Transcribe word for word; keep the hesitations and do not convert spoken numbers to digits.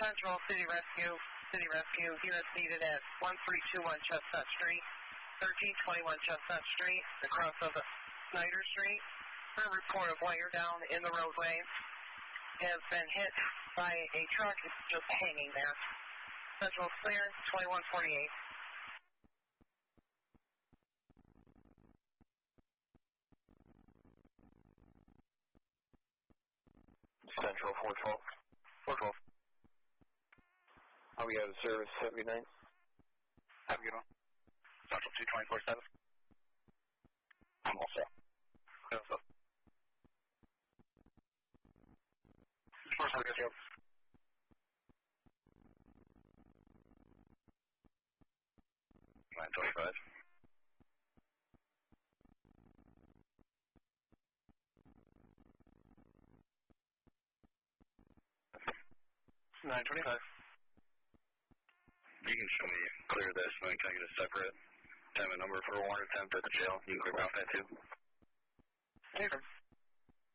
Central City Rescue, City Rescue, units needed at one three two one Chestnut Street, thirteen twenty-one Chestnut Street, across of Snyder Street. A report of wire down in the roadway has been hit by a truck. It's just hanging there. Central clear, twenty-one forty-eight. Central four twelve. four twelve. I'll be out of service. Have a good night. Have a good one. Central two twenty-four seven. I'm all set. Yes, sir. First, I'll get you. nine twenty-five. nine twenty-five. You can show me clear this, and then can I get a separate time and number for a warrant attempt at the jail? You can clear me off that too. Hey,